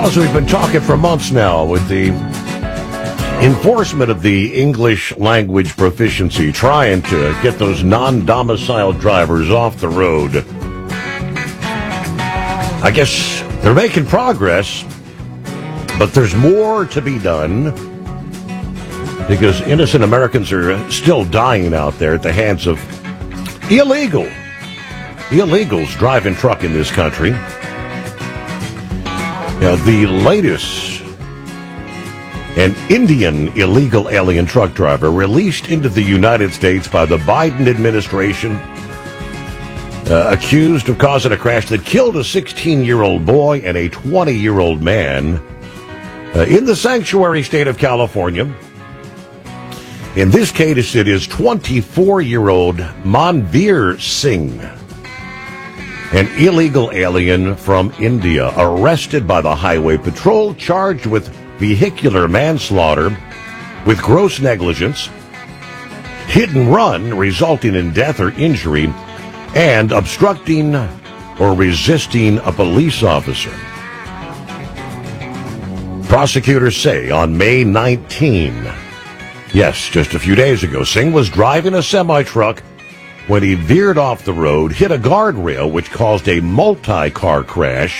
Well, as we've been talking for months now with the enforcement of the English language proficiency, trying to get those non-domiciled drivers off the road. I guess they're making progress, but there's more to be done because innocent Americans are still dying out there at the hands of illegals driving truck in this country. The latest, an Indian illegal alien truck driver released into the United States by the Biden administration, accused of causing a crash that killed a 16-year-old boy and a 20-year-old man in the sanctuary state of California. In this case, it is 24-year-old Manveer Singh, an illegal alien from India, arrested by the Highway Patrol, charged with vehicular manslaughter with gross negligence, hit and run resulting in death or injury, and obstructing or resisting a police officer. Prosecutors say on May 19, yes, just a few days ago, Singh was driving a semi-truck when he veered off the road, hit a guardrail, which caused a multi-car crash.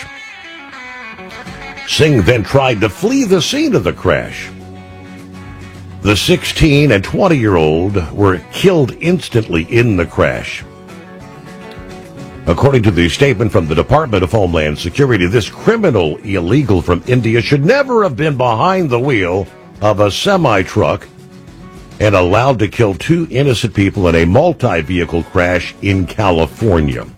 Singh then tried to flee the scene of the crash. The 16 and 20-year-old were killed instantly in the crash. According to the statement from the Department of Homeland Security, this criminal illegal from India should never have been behind the wheel of a semi-truck and allowed to kill two innocent people in a multi-vehicle crash in California.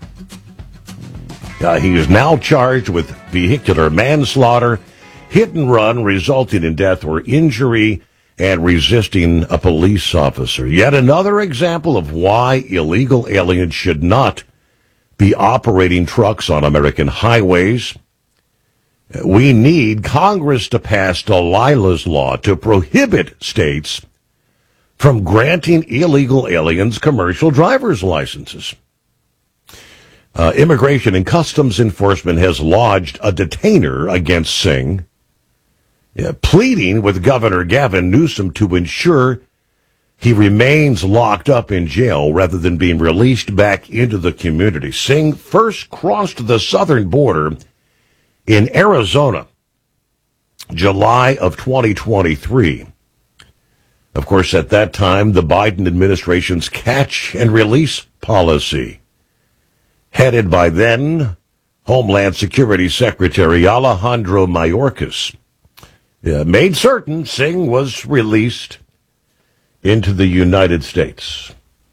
He is now charged with vehicular manslaughter, hit and run resulting in death or injury, and resisting a police officer. Yet another example of why illegal aliens should not be operating trucks on American highways. We need Congress to pass Delilah's Law to prohibit states from granting illegal aliens commercial driver's licenses. Immigration and Customs Enforcement has lodged a detainer against Singh, pleading with Governor Gavin Newsom to ensure he remains locked up in jail rather than being released back into the community. Singh first crossed the southern border in Arizona, July of 2023. Of course, at that time, the Biden administration's catch and release policy, headed by then Homeland Security Secretary Alejandro Mayorkas, made certain Singh was released into the United States.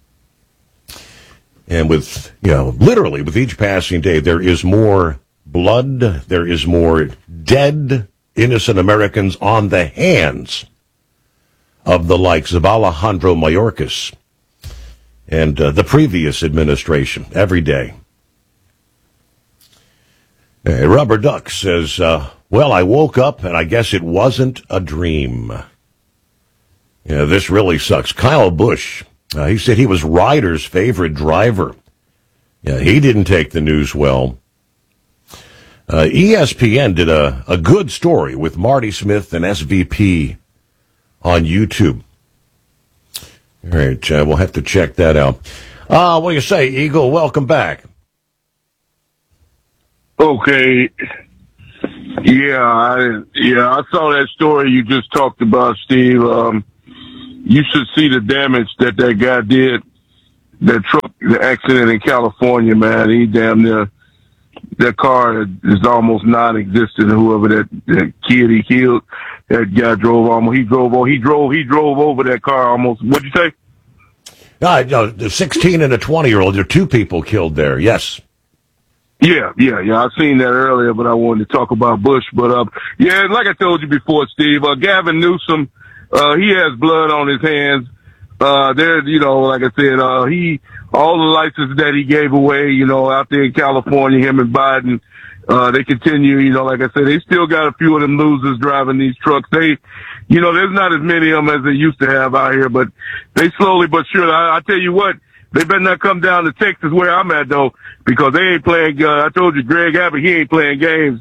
And with, literally with each passing day, there is more blood, there is more dead innocent Americans on the hands of the likes of Alejandro Mayorkas and the previous administration every day. Rubber Duck says, well, I woke up and I guess it wasn't a dream. This really sucks. Kyle Busch, he said he was Ryder's favorite driver. He didn't take the news well. ESPN did a good story with Marty Smith and SVP on YouTube. All right, we'll have to check that out. What do you say, Eagle? Welcome back. Okay. I saw that story you just talked about, Steve. You should see the damage that guy did. That truck, the accident in California, man. He damn near, that car is almost non-existent. Whoever that kid he killed, that guy drove almost. He drove over that car almost. What'd you say? No, the 16 and a 20-year-old. There are two people killed there. Yes. Yeah. I seen that earlier, but I wanted to talk about Bush. But like I told you before, Steve, Gavin Newsom, he has blood on his hands. Like I said, all the licenses that he gave away, out there in California, him and Biden, they continue, like I said, they still got a few of them losers driving these trucks. There's not as many of them as they used to have out here, but they slowly but surely, I tell you what, they better not come down to Texas where I'm at though, because they ain't playing, I told you, Greg Abbott, he ain't playing games.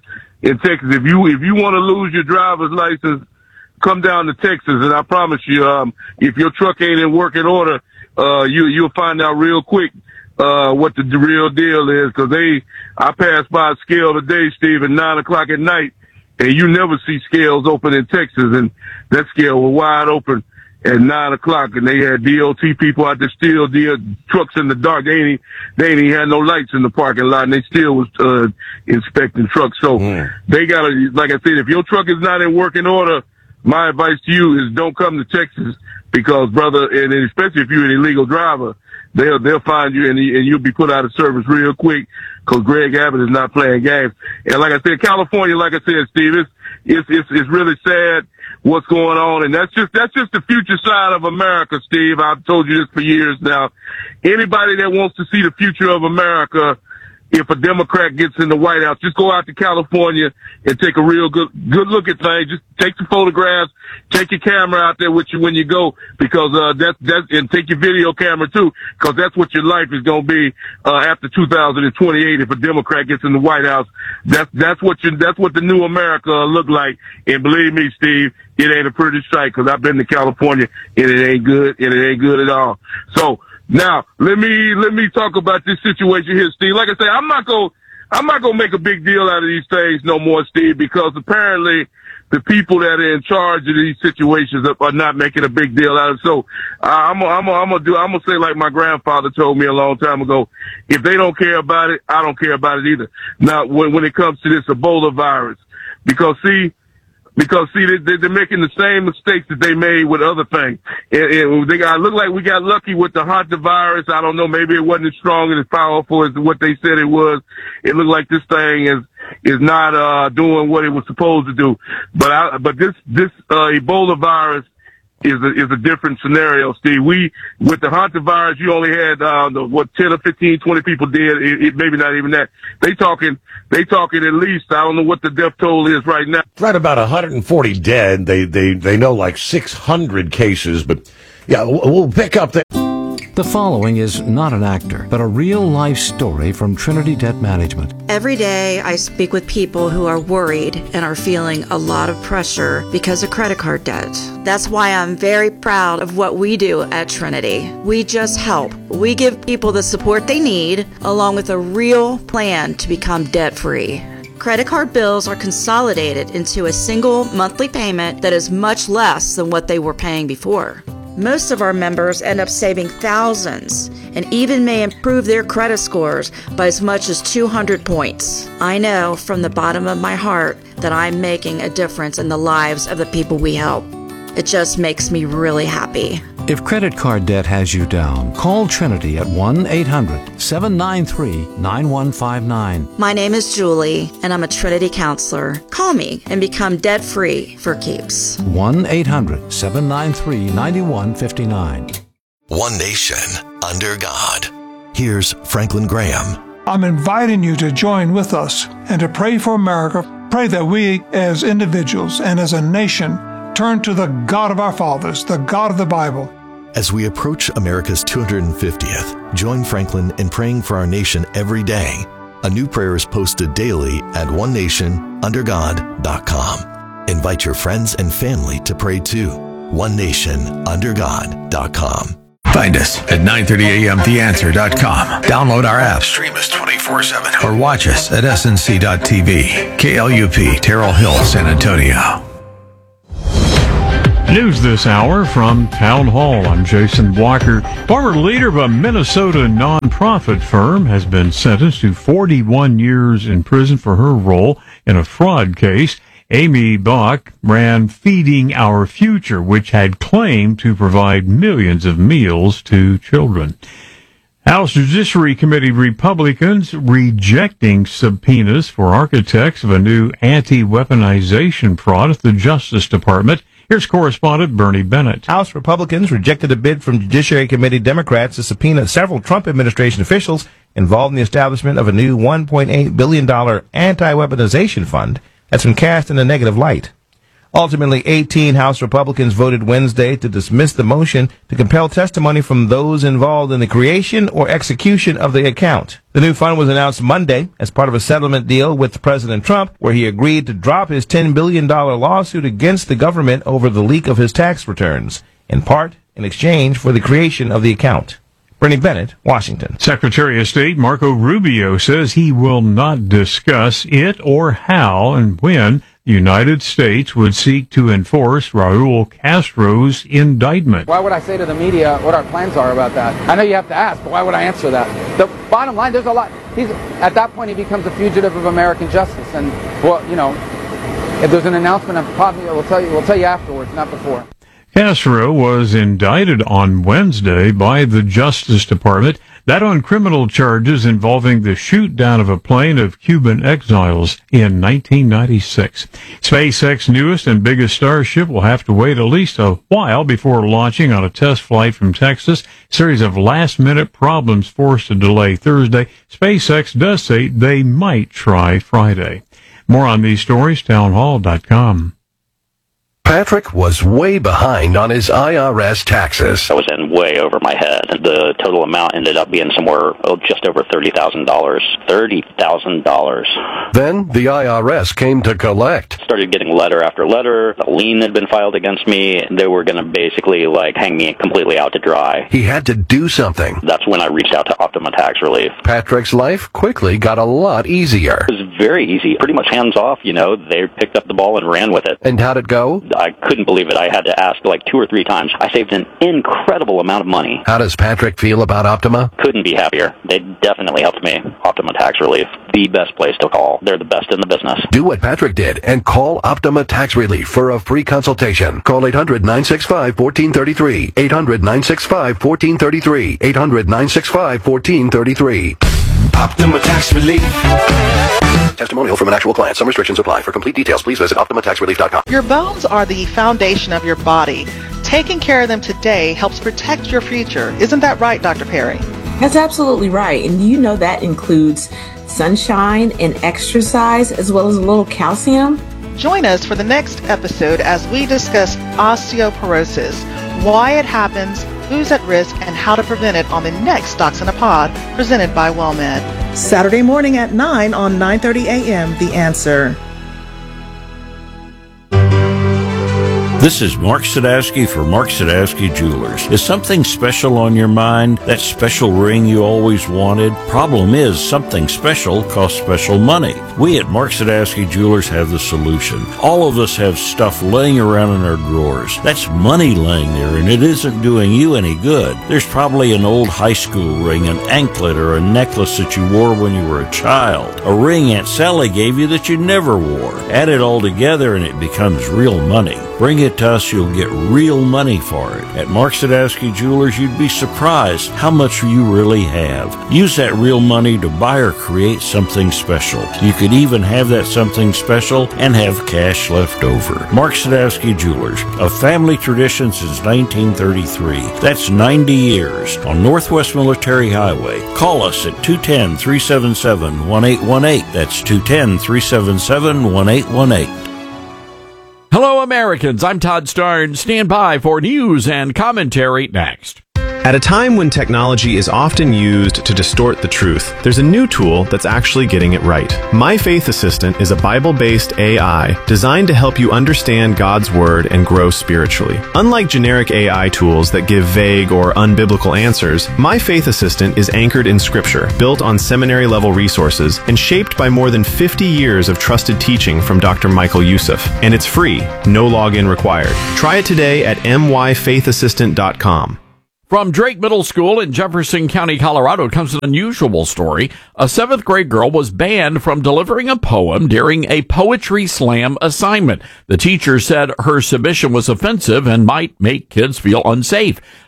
in Texas. If you want to lose your driver's license, come down to Texas, and I promise you, if your truck ain't in working order, you'll find out real quick what the real deal is. Because I passed by a scale today, Steve, at 9:00 at night, and you never see scales open in Texas, and that scale was wide open at 9:00, and they had DOT people out there still, trucks in the dark. They ain't even had no lights in the parking lot, and they still was inspecting trucks. So they gotta, like I said, if your truck is not in working order, my advice to you is don't come to Texas, because, brother, and especially if you're an illegal driver, they'll find you and you'll be put out of service real quick, because Greg Abbott is not playing games. And like I said, California, like I said, Steve, it's really sad what's going on, and that's just the future side of America, Steve. I've told you this for years now. Anybody that wants to see the future of America, if a Democrat gets in the White House, just go out to California and take a real good look at things. Just take some photographs, take your camera out there with you when you go, because and take your video camera too, because that's what your life is going to be after 2028 if a Democrat gets in the White House. That's what the new America look like. And believe me, Steve, it ain't a pretty sight, because I've been to California and it ain't good, at all. So now, let me talk about this situation here, Steve. Like I say, I'm not gonna make a big deal out of these things no more, Steve, because apparently the people that are in charge of these situations are not making a big deal out of it. So I'm gonna say like my grandfather told me a long time ago: if they don't care about it, I don't care about it either. Now, when it comes to this Ebola virus, because they're making the same mistakes that they made with other things. And look like we got lucky with the hantavirus. I don't know, maybe it wasn't as strong and as powerful as what they said it was. It looked like this thing is not doing what it was supposed to do. But this Ebola virus is a different scenario, Steve. With the hantavirus, you only had 10 or 15, 20 people dead. Maybe not even that. They talking at least, I don't know what the death toll is right now. It's right about 140 dead. They know like 600 cases, but yeah, we'll pick up there. The following is not an actor, but a real-life story from Trinity Debt Management. Every day I speak with people who are worried and are feeling a lot of pressure because of credit card debt. That's why I'm very proud of what we do at Trinity. We just help. We give people the support they need, along with a real plan to become debt-free. Credit card bills are consolidated into a single monthly payment that is much less than what they were paying before. Most of our members end up saving thousands and even may improve their credit scores by as much as 200 points. I know from the bottom of my heart that I'm making a difference in the lives of the people we help. It just makes me really happy. If credit card debt has you down, call Trinity at 1-800-793-9159. My name is Julie, and I'm a Trinity counselor. Call me and become debt-free for keeps. 1-800-793-9159. One Nation under God. Here's Franklin Graham. I'm inviting you to join with us and to pray for America. Pray that we as individuals and as a nation turn to the God of our fathers, the God of the Bible. As we approach America's 250th, join Franklin in praying for our nation every day. A new prayer is posted daily at onenationundergod.com. Invite your friends and family to pray too. onenationundergod.com. Find us at 930amtheanswer.com. Download our app, stream us 24/7, or watch us at snc.tv. KLUP, Terrell Hill, San Antonio. News this hour from Town Hall. I'm Jason Blocker. Former leader of a Minnesota nonprofit firm has been sentenced to 41 years in prison for her role in a fraud case. Amy Bach ran Feeding Our Future, which had claimed to provide millions of meals to children. House Judiciary Committee Republicans rejecting subpoenas for architects of a new anti-weaponization prod at the Justice Department. Here's correspondent Bernie Bennett. House Republicans rejected a bid from Judiciary Committee Democrats to subpoena several Trump administration officials involved in the establishment of a new $1.8 billion anti-weaponization fund that's been cast in a negative light. Ultimately, 18 House Republicans voted Wednesday to dismiss the motion to compel testimony from those involved in the creation or execution of the account. The new fund was announced Monday as part of a settlement deal with President Trump, where he agreed to drop his $10 billion lawsuit against the government over the leak of his tax returns, in part in exchange for the creation of the account. Bernie Bennett, Washington. Secretary of State Marco Rubio says he will not discuss it or how and when the United States would seek to enforce Raul Castro's indictment. Why would I say to the media what our plans are about that? I know you have to ask, but why would I answer that? The bottom line, there's a lot. At that point, he becomes a fugitive of American justice. And, well, you know, if there's an announcement, we'll tell you afterwards, not before. Castro was indicted on Wednesday by the Justice Department, that on criminal charges involving the shoot-down of a plane of Cuban exiles in 1996. SpaceX's newest and biggest Starship will have to wait at least a while before launching on a test flight from Texas. A series of last-minute problems forced a delay Thursday. SpaceX does say they might try Friday. More on these stories, townhall.com. Patrick was way behind on his IRS taxes. I was in way over my head. The total amount ended up being somewhere just over $30,000. $30,000. Then the IRS came to collect. Started getting letter after letter. A lien had been filed against me. They were going to basically hang me completely out to dry. He had to do something. That's when I reached out to Optima Tax Relief. Patrick's life quickly got a lot easier. It was very easy. Pretty much hands off, They picked up the ball and ran with it. And how'd it go? I couldn't believe it. I had to ask 2 or 3 times. I saved an incredible amount of money. How does Patrick feel about Optima? Couldn't be happier. They definitely helped me. Optima Tax Relief, the best place to call. They're the best in the business. Do what Patrick did and call Optima Tax Relief for a free consultation. Call 800-965-1433. 800-965-1433. 800-965-1433. Optima Tax Relief. Testimonial from an actual client. Some restrictions apply. For complete details, please visit OptimaTaxRelief.com. Your bones are the foundation of your body. Taking care of them today helps protect your future. Isn't that right, Dr. Perry? That's absolutely right. And you know that includes sunshine and exercise as well as a little calcium. Join us for the next episode as we discuss osteoporosis, why it happens, who's at risk, and how to prevent it on the next Docs in a Pod presented by WellMed. Saturday morning at 9 on 9:30 a.m. The Answer. This is Mark Sadowski for Mark Sadowski Jewelers. Is something special on your mind? That special ring you always wanted? Problem is, something special costs special money. We at Mark Sadowski Jewelers have the solution. All of us have stuff laying around in our drawers. That's money laying there, and it isn't doing you any good. There's probably an old high school ring, an anklet, or a necklace that you wore when you were a child. A ring Aunt Sally gave you that you never wore. Add it all together and it becomes real money. Bring it to us, you'll get real money for it. At Mark Sadowski Jewelers, you'd be surprised how much you really have. Use that real money to buy or create something special. You could even have that something special and have cash left over. Mark Sadowski Jewelers, a family tradition since 1933. That's 90 years on Northwest Military Highway. Call us at 210-377-1818. That's 210-377-1818. Hello, Americans. I'm Todd Starnes. Stand by for news and commentary next. At a time when technology is often used to distort the truth, there's a new tool that's actually getting it right. My Faith Assistant is a Bible-based AI designed to help you understand God's Word and grow spiritually. Unlike generic AI tools that give vague or unbiblical answers, My Faith Assistant is anchored in Scripture, built on seminary-level resources, and shaped by more than 50 years of trusted teaching from Dr. Michael Youssef. And it's free, no login required. Try it today at myfaithassistant.com. From Drake Middle School in Jefferson County, Colorado, comes an unusual story. A 7th grade girl was banned from delivering a poem during a poetry slam assignment. The teacher said her submission was offensive and might make kids feel unsafe.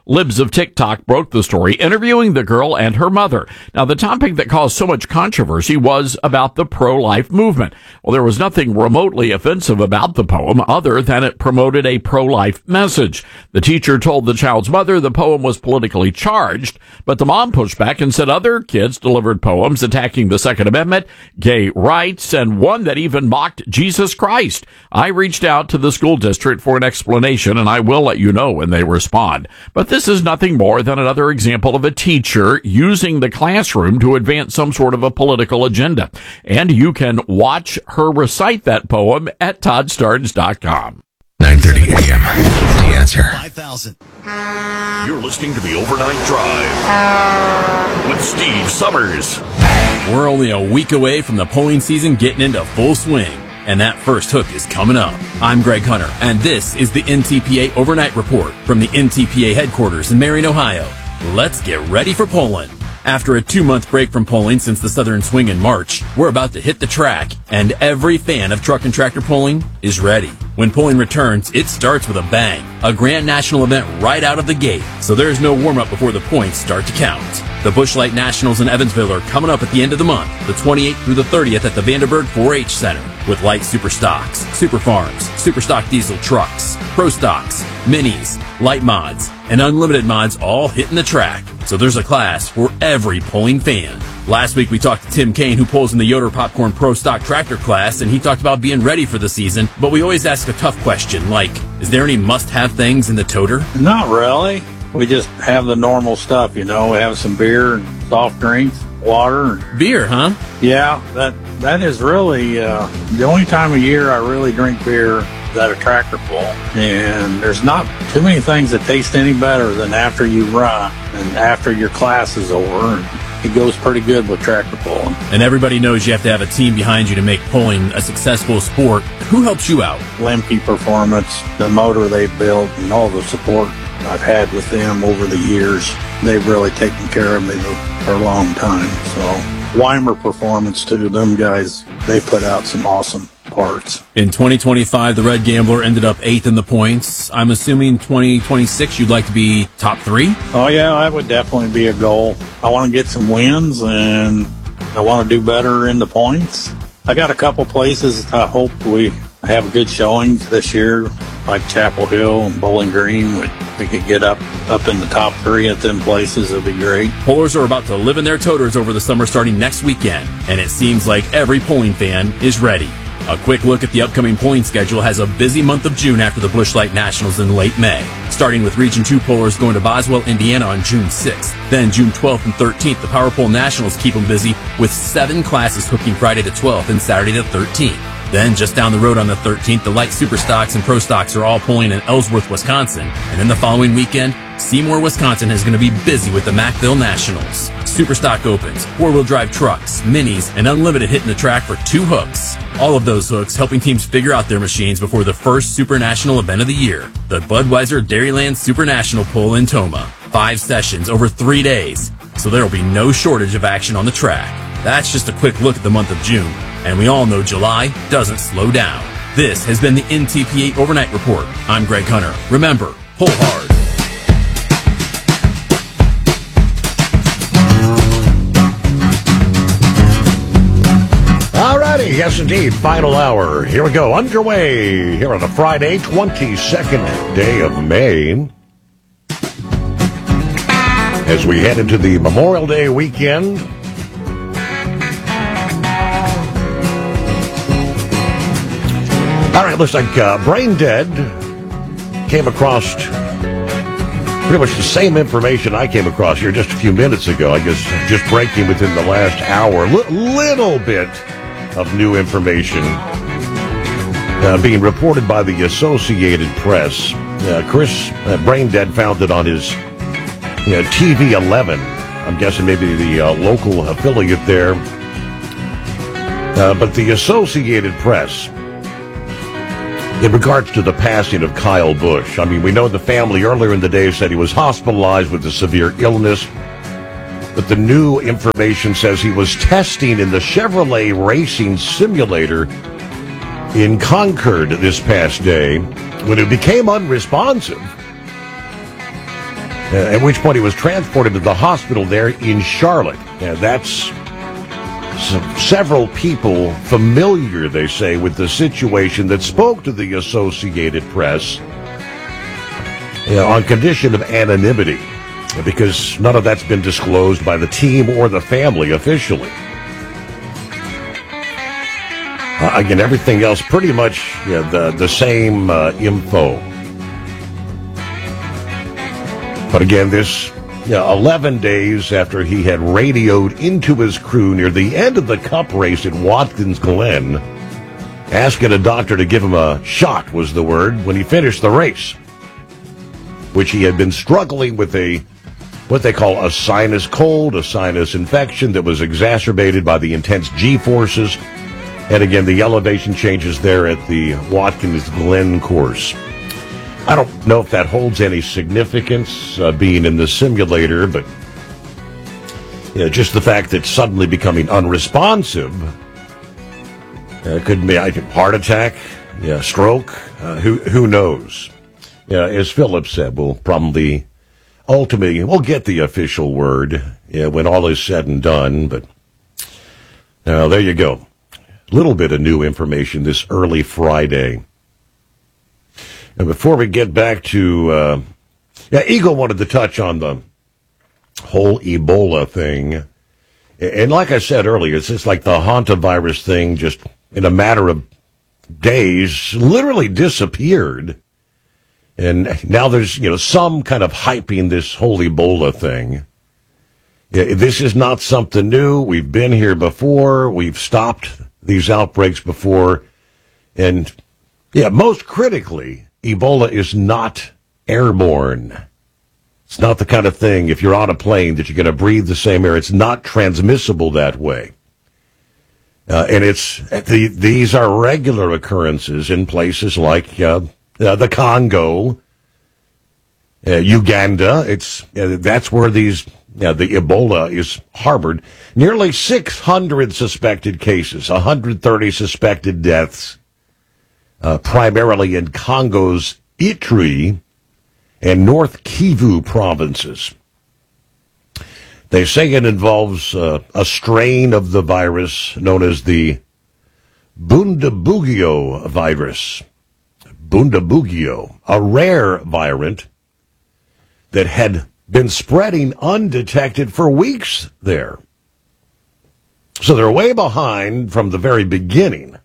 Libs of TikTok broke the story, interviewing the girl and her mother. Now, the topic that caused so much controversy was about the pro-life movement. Well, there was nothing remotely offensive about the poem other than it promoted a pro-life message. The teacher told the child's mother the poem was politically charged, but the mom pushed back and said other kids delivered poems attacking the Second Amendment, gay rights, and one that even mocked Jesus Christ. I reached out to the school district for an explanation, and I will let you know when they respond. But this is nothing more than another example of a teacher using the classroom to advance some sort of a political agenda. And you can watch her recite that poem at ToddStarnes.com. 9:30 a.m. The Answer. 5,000. You're listening to the Overnight Drive with Steve Summers. We're only a week away from the polling season getting into full swing, and that first hook is coming up. I'm Greg Hunter, and this is the NTPA Overnight Report from the NTPA headquarters in Marion, Ohio. Let's get ready for polling. After a 2-month break from polling since the Southern Swing in March, we're about to hit the track, and every fan of truck and tractor polling is ready. When polling returns, it starts with a bang, a grand national event right out of the gate, so there's no warm-up before the points start to count. The Busch Light Nationals in Evansville are coming up at the end of the month, the 28th through the 30th at the Vandenberg 4-H Center, with Light Super Stocks, Super Farms, Super Stock Diesel Trucks, Pro Stocks, Minis, Light Mods, and Unlimited Mods all hitting the track. So there's a class for every polling fan. Last week we talked to Tim Kane, who polls in the Yoder Popcorn Pro Stock Tractor class, and he talked about being ready for the season, but we always ask a tough question, like, is there any must-have things in the toter? Not really. We just have the normal stuff, We have some beer and soft drinks, water. Beer, huh? Yeah, that is really the only time of year I really drink beer is at a tractor pull. And there's not too many things that taste any better than after you run and after your class is over. And it goes pretty good with tractor pulling. And everybody knows you have to have a team behind you to make pulling a successful sport. Who helps you out? Lemke Performance, the motor they built, and all the support I've had with them over the years. They've really taken care of me for a long time. So Weimer Performance too, them guys, they put out some awesome parts. In 2025, the Red Gambler ended up 8th in the points. I'm assuming 2026 you'd like to be top 3? Oh yeah, that would definitely be a goal. I want to get some wins and I want to do better in the points. I got a couple places I hope we have good showings this year, like Chapel Hill and Bowling Green. We could get up in the top 3 at them places. It'd be great. Pollers are about to live in their toters over the summer starting next weekend, and it seems like every polling fan is ready. A quick look at the upcoming polling schedule has a busy month of June after the Busch Light Nationals in late May. Starting with Region 2 pollers going to Boswell, Indiana on June 6th. Then June 12th and 13th, the Power Poll Nationals keep them busy with 7 classes hooking Friday the 12th and Saturday the 13th. Then, just down the road on the 13th, the Light Super Stocks and Pro Stocks are all polling in Ellsworth, Wisconsin. And then the following weekend, Seymour, Wisconsin is going to be busy with the Macville Nationals. Super Stock opens, 4-wheel drive trucks, minis, and Unlimited hitting the track for 2 hooks. All of those hooks helping teams figure out their machines before the first Super National event of the year, the Budweiser Dairyland Super National Pull in Toma. 5 sessions over 3 days, so there will be no shortage of action on the track. That's just a quick look at the month of June. And we all know July doesn't slow down. This has been the NTPA Overnight Report. I'm Greg Hunter. Remember, pull hard. All righty, yes indeed, final hour. Here we go, underway here on a Friday, 22nd day of May. As we head into the Memorial Day weekend, all right, looks like Brain Dead came across pretty much the same information I came across here just a few minutes ago. I guess just breaking within the last hour. Little bit of new information being reported by the Associated Press. Chris Brain Dead found it on his TV 11. I'm guessing maybe the local affiliate there. But the Associated Press, in regards to the passing of Kyle Busch, I mean, we know the family earlier in the day said he was hospitalized with a severe illness, but the new information says he was testing in the Chevrolet Racing Simulator in Concord this past day when it became unresponsive. at which point he was transported to the hospital there in Charlotte. That's several people familiar, they say, with the situation that spoke to the Associated Press on condition of anonymity, because none of that's been disclosed by the team or the family officially. Again, everything else pretty much the same info. But again, this 11 days after he had radioed into his crew near the end of the cup race at Watkins Glen, asking a doctor to give him a shot was the word when he finished the race, which he had been struggling with what they call a sinus cold, a sinus infection that was exacerbated by the intense G-forces. And again, the elevation changes there at the Watkins Glen course. I don't know if that holds any significance, being in the simulator, but just the fact that suddenly becoming unresponsive could be a heart attack, stroke, who knows? As Philip said, we'll probably ultimately we'll get the official word when all is said and done. But there you go. A little bit of new information this early Friday. And before we get back to, Eagle wanted to touch on the whole Ebola thing. And like I said earlier, it's just like the hantavirus thing just in a matter of days literally disappeared. And now there's, some kind of hyping this whole Ebola thing. This is not something new. We've been here before. We've stopped these outbreaks before. And, most critically, Ebola is not airborne. It's not the kind of thing, if you're on a plane, that you're going to breathe the same air. It's not transmissible that way. And these are regular occurrences in places like the Congo, Uganda. That's where the Ebola is harbored. Nearly 600 suspected cases, 130 suspected deaths. Primarily in Congo's Ituri and North Kivu provinces. They say it involves a strain of the virus known as the Bundibugyo virus. Bundibugyo, a rare variant that had been spreading undetected for weeks there. So they're way behind from the very beginning.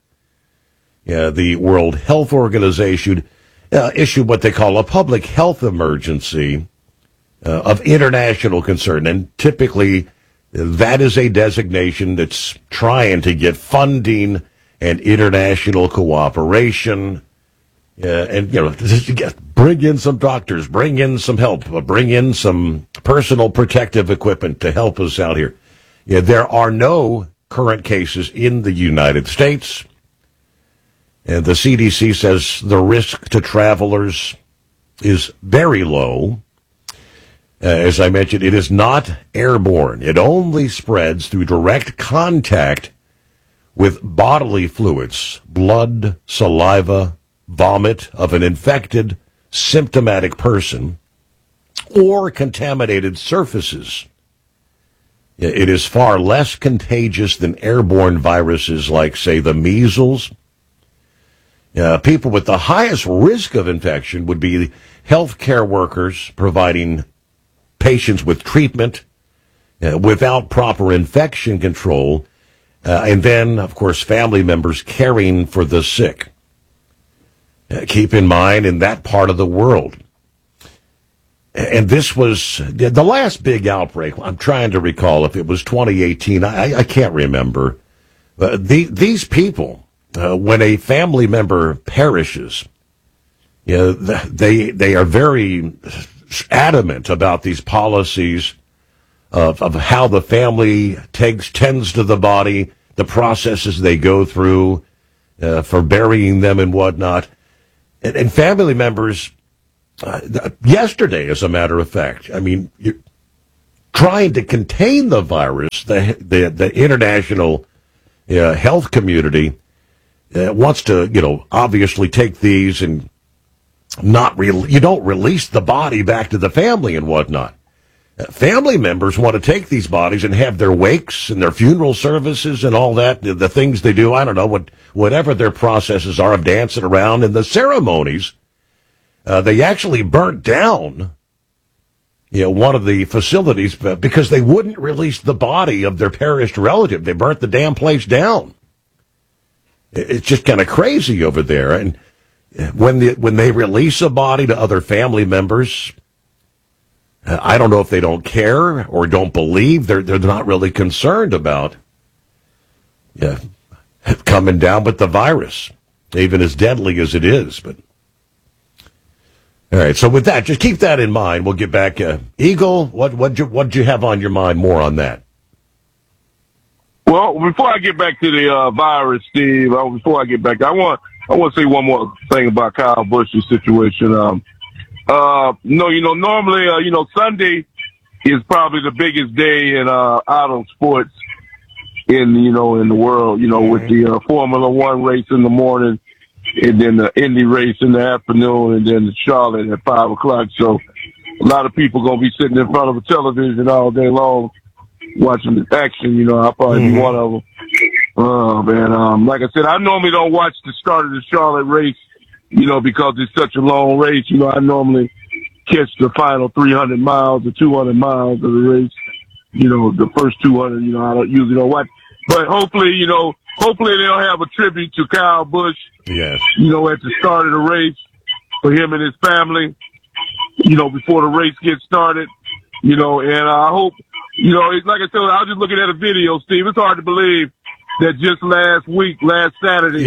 The World Health Organization issued what they call a public health emergency of international concern. And typically, that is a designation that's trying to get funding and international cooperation. And bring in some doctors, bring in some help, bring in some personal protective equipment to help us out here. There are no current cases in the United States. And the CDC says the risk to travelers is very low. As I mentioned, it is not airborne. It only spreads through direct contact with bodily fluids, blood, saliva, vomit of an infected, symptomatic person, or contaminated surfaces. It is far less contagious than airborne viruses like, say, the measles. People with the highest risk of infection would be healthcare workers providing patients with treatment without proper infection control, and then, of course, family members caring for the sick. Keep in mind, in that part of the world, and this was the last big outbreak. I'm trying to recall if it was 2018. I can't remember. These people, when a family member perishes, they are very adamant about these policies of how the family tends to the body, the processes they go through for burying them and whatnot. And family members, yesterday, as a matter of fact, you're trying to contain the virus. The international health community wants to, obviously take these and you don't release the body back to the family and whatnot. Family members want to take these bodies and have their wakes and their funeral services and all that, the things they do, I don't know, whatever their processes are of dancing around and the ceremonies. They actually burnt down, one of the facilities because they wouldn't release the body of their perished relative. They burnt the damn place down. It's just kind of crazy over there. And when they release a body to other family members, I don't know if they don't care or don't believe. They're not really concerned about coming down with the virus, even as deadly as it is. But all right, so with that, just keep that in mind. We'll get back. Eagle, what'd you have on your mind more on that? Well, before I get back to the virus, Steve, before I get back, I want to say one more thing about Kyle Busch's situation. Normally, Sunday is probably the biggest day in auto sports in the world. With the Formula One race in the morning, and then the Indy race in the afternoon, and then the Charlotte at 5:00. So a lot of people gonna be sitting in front of a television all day long watching the action. I'll probably be one of them. Like I said, I normally don't watch the start of the Charlotte race, because it's such a long race. I normally catch the final 300 miles or 200 miles of the race. The first 200, I don't watch. But hopefully they'll have a tribute to Kyle Busch. Yes. At the start of the race for him and his family, before the race gets started, and I hope, like I said, I was just looking at a video, Steve. It's hard to believe that just last Saturday,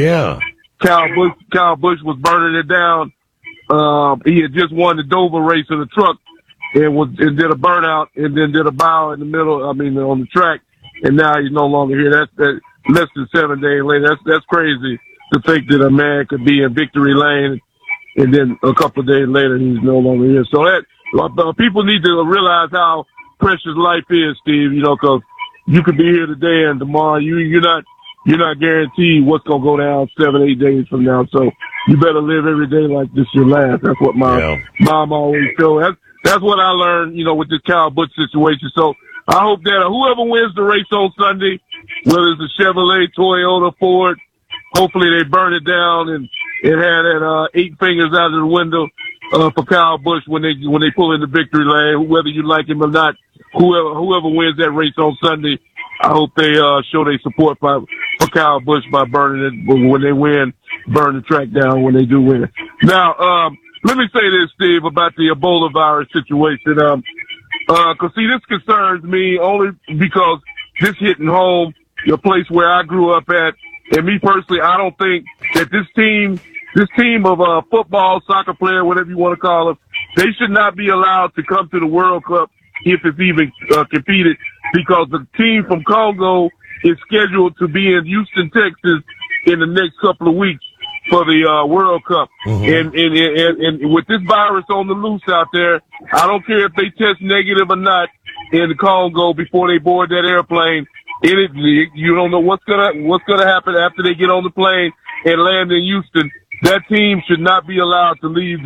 Kyle Busch was burning it down. He had just won the Dover race in the truck and did a burnout and then did a bow in the middle, on the track. And now he's no longer here. That's less than 7 days later. That's crazy to think that a man could be in victory lane and then a couple of days later he's no longer here. So people need to realize how precious life is, Steve, because you could be here today and tomorrow you're not guaranteed what's going to go down 7-8 days from now. So you better live every day like this your last. That's what my mom always told. That's what I learned, with this Kyle Busch situation. So I hope that whoever wins the race on Sunday, whether it's a Chevrolet, Toyota, Ford, hopefully they burn it down and had that 8 fingers out of the window for Kyle Busch when they pull in the victory lane, whether you like him or not. Whoever wins that race on Sunday, I hope they show their support for Kyle Busch by burning it when they win, burn the track down when they do win. Now, let me say this, Steve, about the Ebola virus situation. Cause see, this concerns me only because this hitting home, the place where I grew up at, and me personally, I don't think that this team of football, soccer player, whatever you want to call them, they should not be allowed to come to the World Cup if it's even competed, because the team from Congo is scheduled to be in Houston, Texas in the next couple of weeks for the World Cup. And with this virus on the loose out there, I don't care if they test negative or not in the Congo before they board that airplane. You don't know what's gonna happen after they get on the plane and land in Houston. That team should not be allowed to leave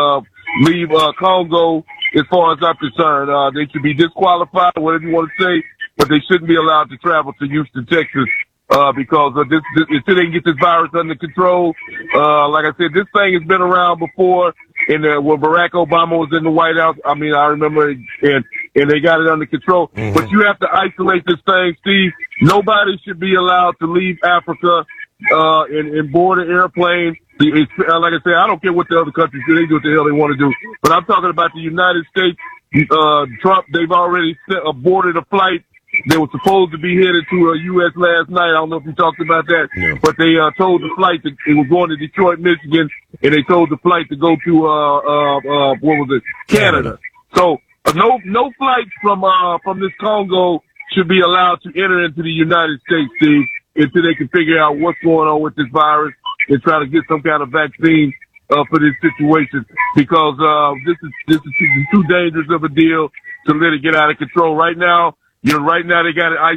Congo. As far as I'm concerned, they should be disqualified, whatever you want to say, but they shouldn't be allowed to travel to Houston, Texas, because of this, until they can get this virus under control. Like I said, this thing has been around before, and when Barack Obama was in the White House, I remember, and they got it under control. But you have to isolate this thing, Steve. Nobody should be allowed to leave Africa and board an airplane. Like I said, I don't care what the other countries do. They do what the hell they want to do. But I'm talking about the United States. Trump, they've already aborted a flight. They were supposed to be headed to U.S. last night. I don't know if you talked about that. Yeah. But they told the flight that it was going to Detroit, Michigan, and they told the flight to go to, Canada. So no flights from this Congo should be allowed to enter into the United States, Steve, until they can figure out what's going on with this virus and try to get some kind of vaccine for this situation, because this is too dangerous of a deal to let it get out of control. Right now they got it